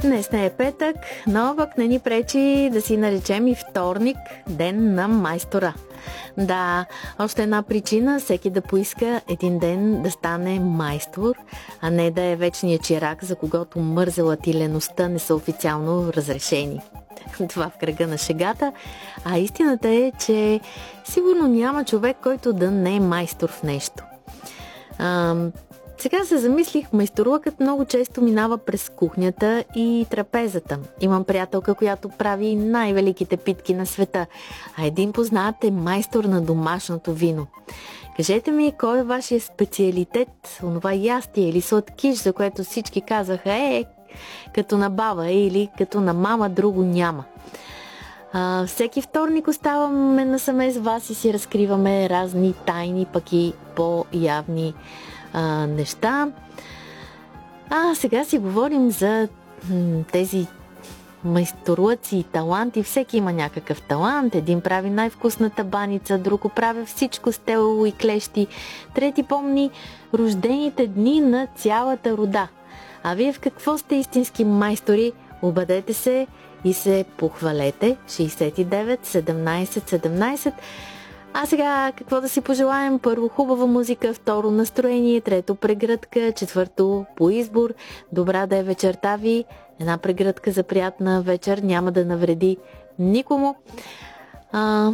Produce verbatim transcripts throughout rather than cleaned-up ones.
Днес не е петък, но пък не ни пречи да си наречем и вторник, ден на майстора. Да, още една причина всеки да поиска един ден да стане майстор, а не да е вечният чирак, за когото мързелът и леността не са официално разрешени. Това в кръга на шегата, а истината е, че сигурно няма човек, който да не е майстор в нещо. А, сега се замислих, майсторлъкът много често минава през кухнята и трапезата. Имам приятелка, която прави най-великите питки на света, а един познат е майстор на домашното вино. Кажете ми, кой е вашия специалитет, онова ястие или сладкиш, за което всички казаха, е, като на баба или като на мама, друго няма. А, всеки вторник оставаме насаме с вас и си разкриваме разни тайни, пък и по-явни а, неща. А сега си говорим за м- тези майсторлъци и таланти. Всеки има някакъв талант. Един прави най-вкусната баница, друг оправя всичко с тело и клещи, трети помни рождените дни на цялата рода. А вие в какво сте истински майстори? Обадете се и се похвалете. шейсет и девет седемнайсет седемнайсет. А сега какво да си пожелаем? Първо хубава музика, второ настроение, трето прегръдка, четвърто по избор. Добра да е вечерта ви. Една прегръдка за приятна вечер няма да навреди никому. А...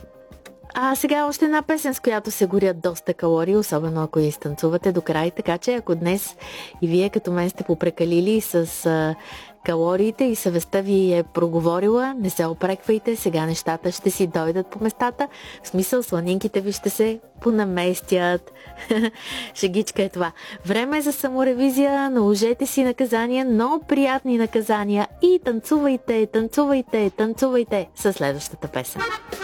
А сега още една песен, с която се горят доста калории, особено ако я изтанцувате до край, така че ако днес и вие като мен сте попрекалили с а, калориите и съвестта ви е проговорила, не се опреквайте, сега нещата ще си дойдат по местата, в смисъл сланинките ви ще се понаместят. Шегичка е това. Време е за саморевизия, наложете си наказания, но приятни наказания и танцувайте, танцувайте, танцувайте със следващата песен.